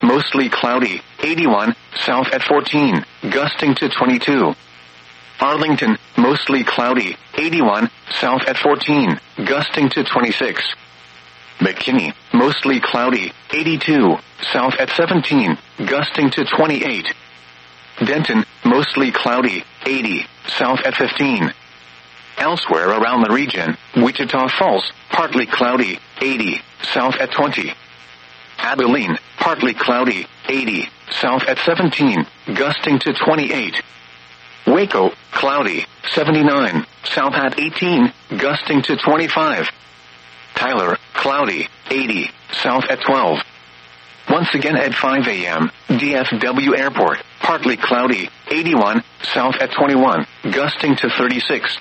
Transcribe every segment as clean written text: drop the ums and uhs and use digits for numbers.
mostly cloudy, 81, south at 14, gusting to 22. Arlington, mostly cloudy, 81, south at 14, gusting to 26. McKinney, mostly cloudy, 82, south at 17, gusting to 28. Denton, mostly cloudy, 80, south at 15. Elsewhere around the region, Wichita Falls, partly cloudy, 80, south at 20. Abilene, partly cloudy, 80, south at 17, gusting to 28. Waco, cloudy, 79, south at 18, gusting to 25. Tyler, cloudy, 80, south at 12. Once again at 5 a.m., DFW Airport, partly cloudy, 81, south at 21, gusting to 36.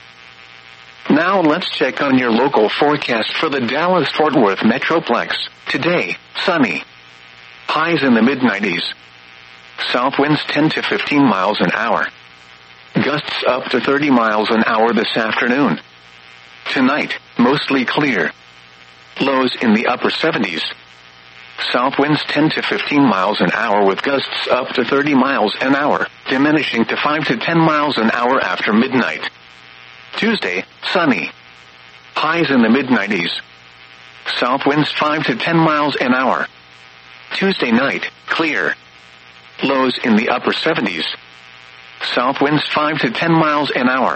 Now let's check on your local forecast for the Dallas-Fort Worth Metroplex. Today, sunny. Highs in the mid-90s. South winds 10 to 15 miles an hour. Gusts up to 30 miles an hour this afternoon. Tonight, mostly clear. Lows in the upper 70s. South winds 10 to 15 miles an hour with gusts up to 30 miles an hour, diminishing to 5 to 10 miles an hour after midnight. Tuesday, sunny. Highs in the mid-90s. South winds 5 to 10 miles an hour. Tuesday night, clear. Lows in the upper 70s. South winds 5 to 10 miles an hour.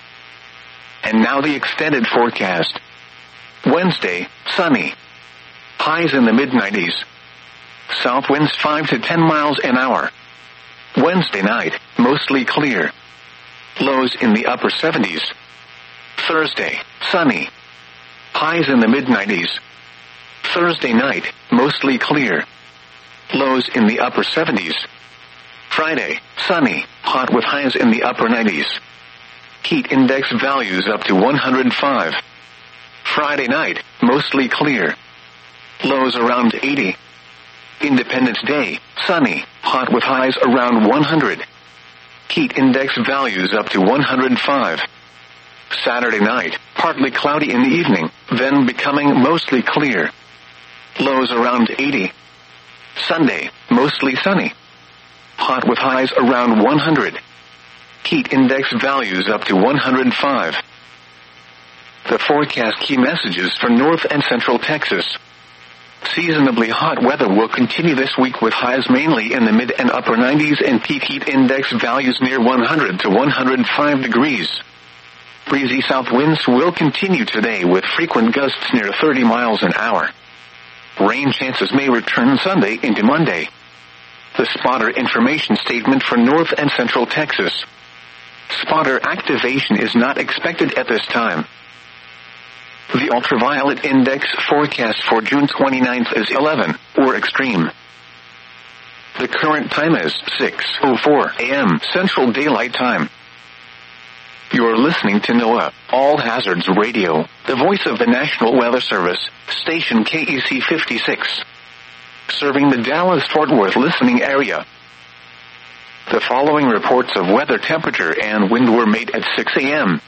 And now the extended forecast. Wednesday, sunny. Highs in the mid-90s. South winds 5 to 10 miles an hour. Wednesday night, mostly clear. Lows in the upper 70s. Thursday, sunny. Highs in the mid-90s. Thursday night, mostly clear. Lows in the upper 70s. Friday, sunny, hot with highs in the upper 90s. Heat index values up to 105. Friday night, mostly clear. Lows around 80. Independence Day, sunny, hot with highs around 100. Heat index values up to 105. Saturday night, partly cloudy in the evening, then becoming mostly clear. Lows around 80. Sunday, mostly sunny. Hot with highs around 100. Heat index values up to 105. The forecast key messages for North and Central Texas. Seasonably hot weather will continue this week with highs mainly in the mid and upper 90s and peak heat index values near 100 to 105 degrees. Breezy south winds will continue today with frequent gusts near 30 miles an hour. Rain chances may return Sunday into Monday. The spotter information statement for North and Central Texas. Spotter activation is not expected at this time. The ultraviolet index forecast for June 29th is 11, or extreme. The current time is 6:04 a.m. Central Daylight Time. You're listening to NOAA, All Hazards Radio, the voice of the National Weather Service, station KEC 56. Serving the Dallas-Fort Worth listening area. The following reports of weather temperature and wind were made at 6 a.m.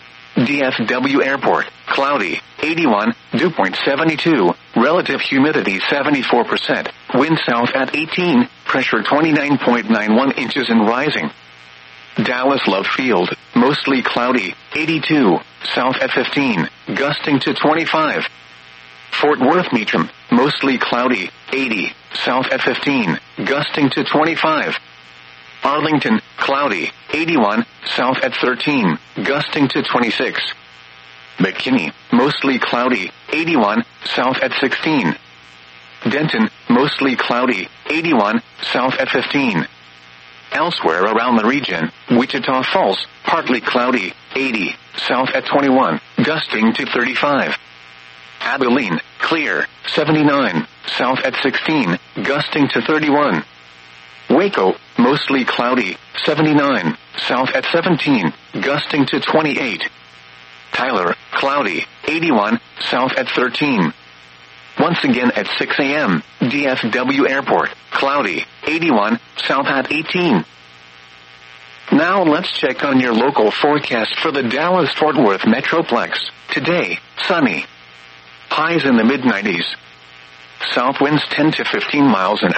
DFW Airport, cloudy, 81, dew point 72, relative humidity 74%, wind south at 18, pressure 29.91 inches and rising. Dallas Love Field, mostly cloudy, 82, south at 15, gusting to 25. Fort Worth Meacham, mostly cloudy, 80, south at 15, gusting to 25. Arlington, cloudy, 81, south at 13, gusting to 26. McKinney, mostly cloudy, 81, south at 16. Denton, mostly cloudy, 81, south at 15. Elsewhere around the region, Wichita Falls, partly cloudy, 80, south at 21, gusting to 35. Abilene, clear, 79, south at 16, gusting to 31. Waco, mostly cloudy, 79, south at 17, gusting to 28. Tyler, cloudy, 81, south at 13. Once again at 6 a.m., DFW Airport, cloudy, 81, south at 18. Now let's check on your local forecast for the Dallas-Fort Worth Metroplex. Today, sunny. Highs in the mid-90s. South winds 10 to 15 miles an